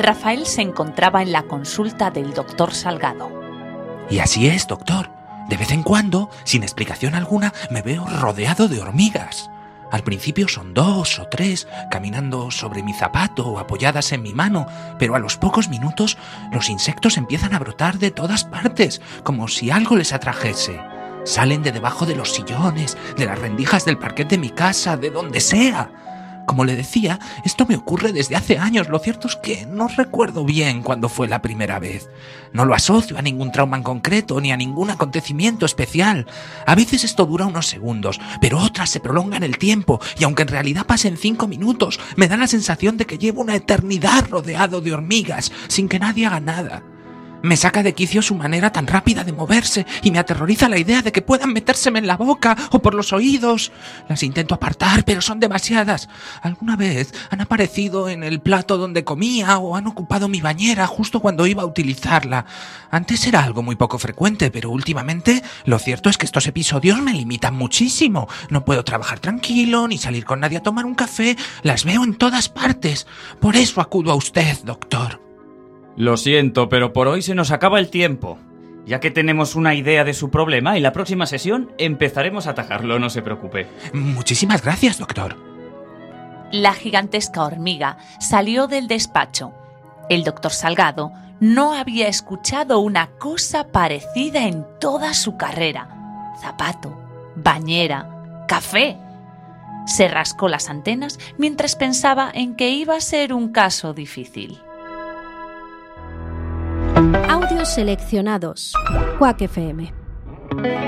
Rafael se encontraba en la consulta del doctor Salgado. Y así es, doctor. De vez en cuando, sin explicación alguna, me veo rodeado de hormigas. Al principio son 2 o 3, caminando sobre mi zapato o apoyadas en mi mano, pero a los pocos minutos los insectos empiezan a brotar de todas partes, como si algo les atrajese. Salen de debajo de los sillones, de las rendijas del parquet de mi casa, de donde sea. Como le decía, esto me ocurre desde hace años. Lo cierto es que no recuerdo bien cuándo fue la primera vez. No lo asocio a ningún trauma en concreto ni a ningún acontecimiento especial. A veces esto dura unos segundos, pero otras se prolongan el tiempo y aunque en realidad pasen 5 minutos, me da la sensación de que llevo una eternidad rodeado de hormigas sin que nadie haga nada. Me saca de quicio su manera tan rápida de moverse y me aterroriza la idea de que puedan metérseme en la boca o por los oídos. Las intento apartar, pero son demasiadas. Alguna vez han aparecido en el plato donde comía o han ocupado mi bañera justo cuando iba a utilizarla. Antes era algo muy poco frecuente, pero últimamente lo cierto es que estos episodios me limitan muchísimo. No puedo trabajar tranquilo ni salir con nadie a tomar un café. Las veo en todas partes. Por eso acudo a usted, doctor. Lo siento, pero por hoy se nos acaba el tiempo. Ya que tenemos una idea de su problema, en la próxima sesión empezaremos a atajarlo, no se preocupe. Muchísimas gracias, doctor. La gigantesca hormiga salió del despacho. El doctor Salgado no había escuchado una cosa parecida en toda su carrera. Zapato, bañera, café. Se rascó las antenas mientras pensaba en que iba a ser un caso difícil. Audios seleccionados. Quack FM.